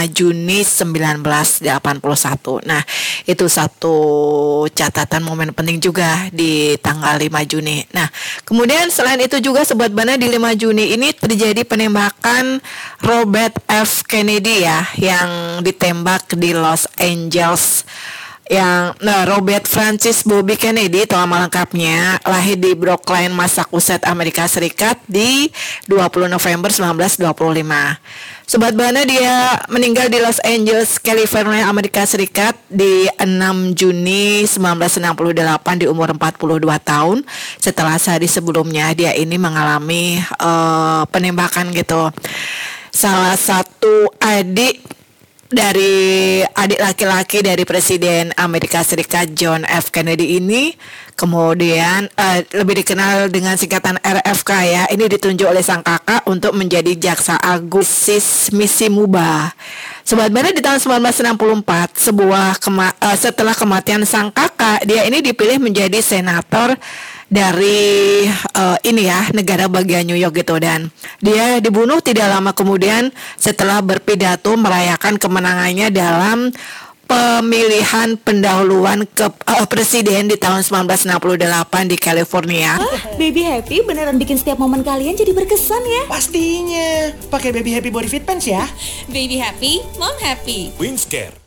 Juni 1981. Nah, itu satu catatan momen penting juga di tanggal 5 Juni. Nah, kemudian selain itu juga Sobat Bana, di 5 Juni ini terjadi penembakan Robert F. Kennedy ya, yang ditembak di Los Angeles. Robert Francis Bobby Kennedy, itu nama lengkapnya, lahir di Brookline, Massachusetts, Amerika Serikat di 20 November 1925. Sobat Bana, dia meninggal di Los Angeles, California, Amerika Serikat di 6 Juni 1968 di umur 42 tahun. Setelah sehari sebelumnya dia ini mengalami penembakan gitu. Salah satu adik laki-laki dari Presiden Amerika Serikat John F. Kennedy ini kemudian lebih dikenal dengan singkatan RFK ya. Ini ditunjuk oleh sang kakak untuk menjadi Jaksa Agung Misi Muba. Sobat Bana, di tahun 1964 setelah kematian sang kakak, dia ini dipilih menjadi senator dari negara bagian New York gitu, dan dia dibunuh tidak lama kemudian setelah berpidato merayakan kemenangannya dalam pemilihan pendahuluan ke presiden di tahun 1968 di California. Baby Happy beneran bikin setiap momen kalian jadi berkesan ya. Pastinya. Pakai Baby Happy Body Fit Pants ya. Baby happy, mom happy. WindScare,